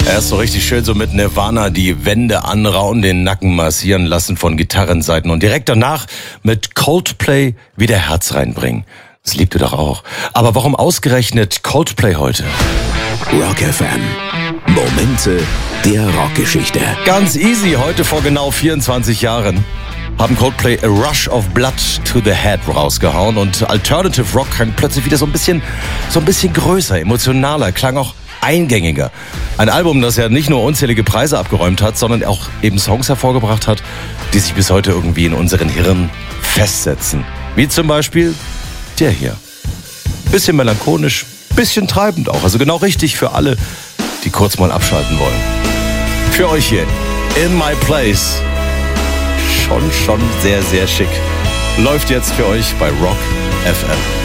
Er ist so richtig schön so mit Nirvana die Wände anrauen, den Nacken massieren lassen von Gitarrenseiten und direkt danach mit Coldplay wieder Herz reinbringen. Das liebt ihr doch auch. Aber warum ausgerechnet Coldplay heute? Rock FM. Momente der Rockgeschichte. Ganz easy, heute vor genau 24 Jahren haben Coldplay A Rush of Blood to the Head rausgehauen und Alternative Rock klang plötzlich wieder so ein bisschen größer, emotionaler, klang auch eingängiger. Ein Album, das ja nicht nur unzählige Preise abgeräumt hat, sondern auch eben Songs hervorgebracht hat, die sich bis heute irgendwie in unseren Hirnen festsetzen. Wie zum Beispiel der hier. Bisschen melancholisch, bisschen treibend auch. Also genau richtig für alle, die kurz mal abschalten wollen. Für euch hier, In My Place. Schon sehr, sehr schick. Läuft jetzt für euch bei Rock FM.